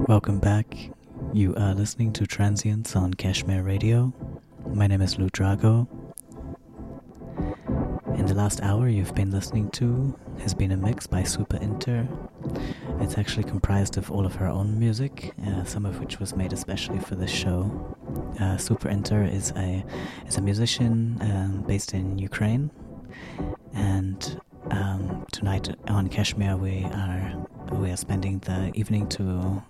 Welcome back. You are listening to Transients on Kashmir Radio. My name is Lou Drago. In the last hour you've been listening to has been a mix by Super Inter. It's actually comprised of all of her own music, some of which was made especially for this show. Super Inter is a musician based in Ukraine, and tonight on Kashmir we are spending the evening to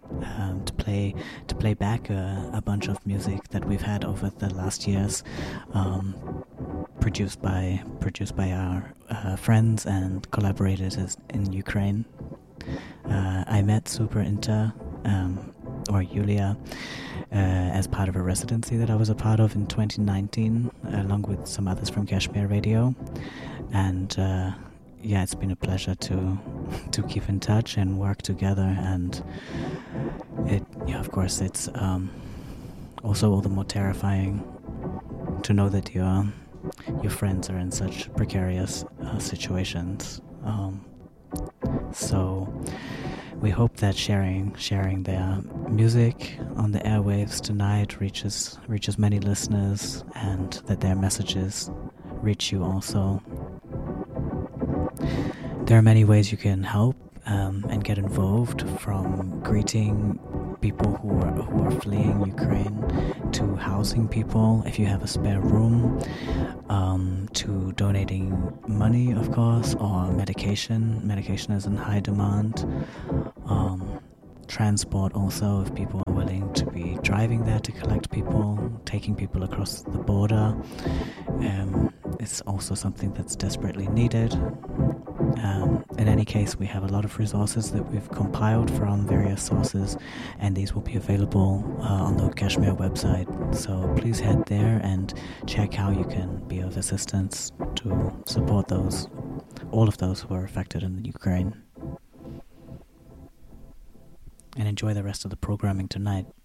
play back a bunch of music that we've had over the last years, produced by our friends and collaborators in Ukraine. I met Super Inter, or Yulia, as part of a residency that I was a part of in 2019, along with some others from Kashmir Radio, and it's been a pleasure to keep in touch and work together, and of course it's also all the more terrifying to know that your friends are in such precarious situations. So we hope that sharing their music on the airwaves tonight reaches many listeners, and that their messages reach you also. There are many ways you can help and get involved, from greeting people who are fleeing Ukraine, to housing people if you have a spare room, to donating money, of course, or medication. Medication is in high demand. Transport also, if people are willing to be driving there to collect people, taking people across the border. It's also something that's desperately needed. In any case, we have a lot of resources that we've compiled from various sources, and these will be available on the Kashmir website. So please head there and check how you can be of assistance to support all of those who are affected in Ukraine. And enjoy the rest of the programming tonight.